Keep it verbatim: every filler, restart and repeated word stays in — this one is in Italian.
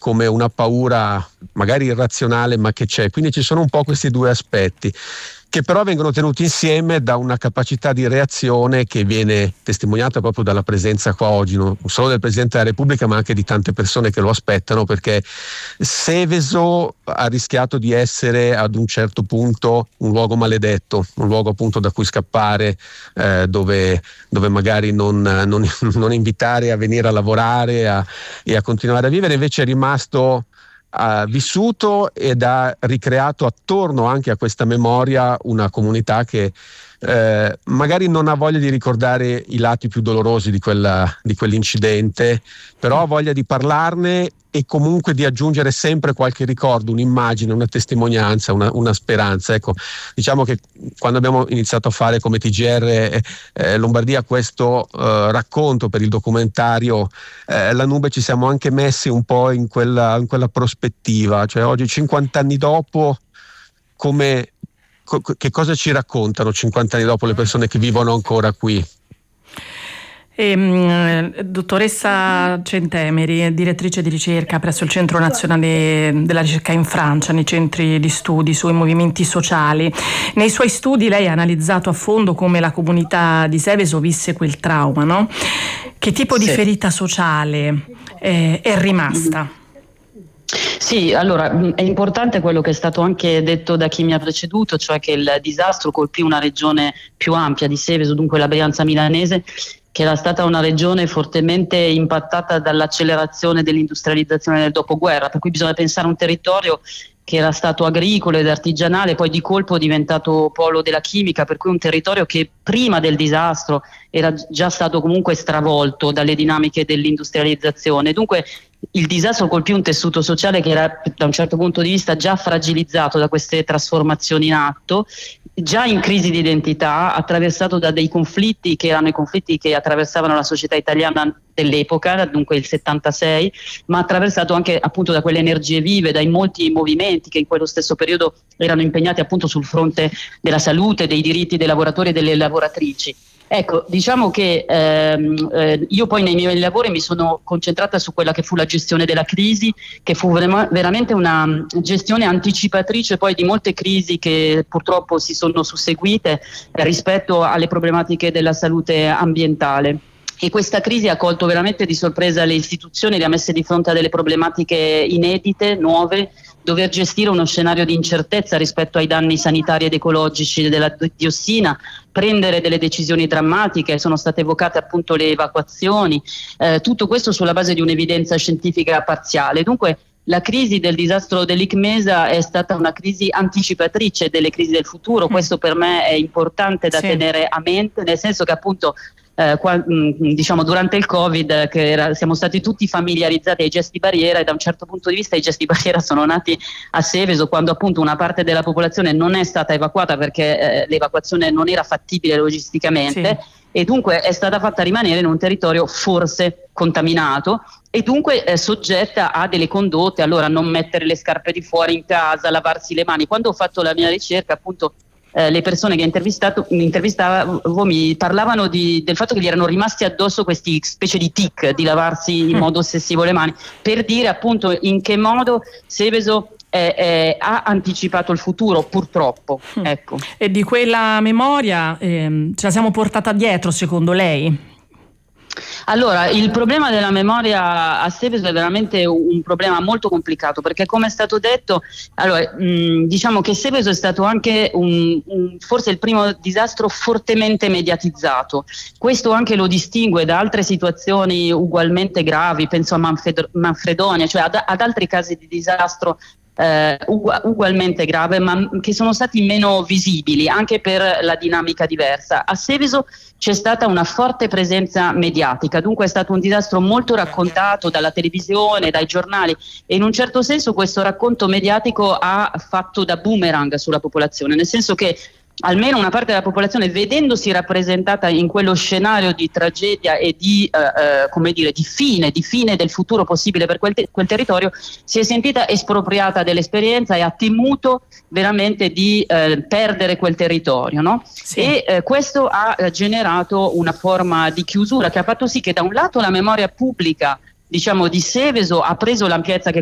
come una paura magari irrazionale, ma che c'è. Quindi ci sono un po' questi due aspetti, che però vengono tenuti insieme da una capacità di reazione che viene testimoniata proprio dalla presenza qua oggi, non solo del Presidente della Repubblica, ma anche di tante persone che lo aspettano, perché Seveso ha rischiato di essere ad un certo punto un luogo maledetto, un luogo appunto da cui scappare, eh, dove, dove magari non, non, non invitare a venire a lavorare a, e a continuare a vivere. Invece è rimasto ha vissuto ed ha ricreato attorno anche a questa memoria una comunità che eh, magari non ha voglia di ricordare i lati più dolorosi di, quella, di quell'incidente, però ha voglia di parlarne e comunque di aggiungere sempre qualche ricordo, un'immagine, una testimonianza, una, una speranza. Ecco, diciamo che quando abbiamo iniziato a fare come T G R eh, Lombardia questo eh, racconto per il documentario eh, La Nube, ci siamo anche messi un po' in quella, in quella prospettiva, cioè oggi cinquanta anni dopo come, co- che cosa ci raccontano cinquanta anni dopo le persone che vivono ancora qui? E, mh, dottoressa Centemeri, direttrice di ricerca presso il Centro Nazionale della Ricerca in Francia, nei centri di studi sui movimenti sociali. Nei suoi studi lei ha analizzato a fondo come la comunità di Seveso visse quel trauma, no? Che tipo sì. di ferita sociale eh, è rimasta? Sì, allora è importante quello che è stato anche detto da chi mi ha preceduto, cioè che il disastro colpì una regione più ampia di Seveso, dunque la Brianza milanese, che era stata una regione fortemente impattata dall'accelerazione dell'industrializzazione del dopoguerra, per cui bisogna pensare a un territorio che era stato agricolo ed artigianale, poi di colpo è diventato polo della chimica, per cui un territorio che prima del disastro era già stato comunque stravolto dalle dinamiche dell'industrializzazione. Dunque il disastro colpì un tessuto sociale che era da un certo punto di vista già fragilizzato da queste trasformazioni in atto, già in crisi di identità, attraversato da dei conflitti che erano i conflitti che attraversavano la società italiana dell'epoca, dunque il settantasei, ma attraversato anche appunto da quelle energie vive, dai molti movimenti che in quello stesso periodo erano impegnati appunto sul fronte della salute, dei diritti dei lavoratori e delle lavoratrici. Ecco, diciamo che ehm, eh, io poi nei miei lavori mi sono concentrata su quella che fu la gestione della crisi, che fu verema- veramente una gestione anticipatrice poi di molte crisi che purtroppo si sono susseguite eh, rispetto alle problematiche della salute ambientale. E questa crisi ha colto veramente di sorpresa le istituzioni, le ha messe di fronte a delle problematiche inedite, nuove, dover gestire uno scenario di incertezza rispetto ai danni sanitari ed ecologici della diossina, prendere delle decisioni drammatiche, sono state evocate appunto le evacuazioni, eh, tutto questo sulla base di un'evidenza scientifica parziale. Dunque la crisi del disastro dell'Icmesa è stata una crisi anticipatrice delle crisi del futuro, questo per me è importante da sì. tenere a mente, nel senso che appunto Eh, qua, mh, diciamo durante il Covid che era, siamo stati tutti familiarizzati ai gesti barriera e da un certo punto di vista i gesti barriera sono nati a Seveso quando appunto una parte della popolazione non è stata evacuata perché eh, l'evacuazione non era fattibile logisticamente sì. e dunque è stata fatta rimanere in un territorio forse contaminato e dunque è soggetta a delle condotte, allora non mettere le scarpe di fuori in casa, lavarsi le mani. Quando ho fatto la mia ricerca appunto Eh, le persone che intervistato, mi intervistavo mi parlavano di, del fatto che gli erano rimasti addosso questi specie di tic di lavarsi in modo ossessivo le mani, per dire appunto in che modo Seveso eh, eh, ha anticipato il futuro, purtroppo. Ecco. E di quella memoria ehm, ce la siamo portata dietro, secondo lei? Allora, il problema della memoria a Seveso è veramente un problema molto complicato perché come è stato detto, allora, mh, diciamo che Seveso è stato anche un, un, forse il primo disastro fortemente mediatizzato. Questo anche lo distingue da altre situazioni ugualmente gravi, penso a Manfred- Manfredonia, cioè ad, ad altri casi di disastro Uh, ugu- ugualmente grave ma che sono stati meno visibili anche per la dinamica diversa. A Seveso c'è stata una forte presenza mediatica, dunque è stato un disastro molto raccontato dalla televisione, dai giornali e in un certo senso questo racconto mediatico ha fatto da boomerang sulla popolazione, nel senso che almeno una parte della popolazione, vedendosi rappresentata in quello scenario di tragedia e di, eh, eh, come dire, di fine, di fine del futuro possibile per quel, te- quel territorio, si è sentita espropriata dell'esperienza e ha temuto veramente di eh, perdere quel territorio, no? Sì. E eh, questo ha eh, generato una forma di chiusura che ha fatto sì che da un lato la memoria pubblica, diciamo, di Seveso ha preso l'ampiezza che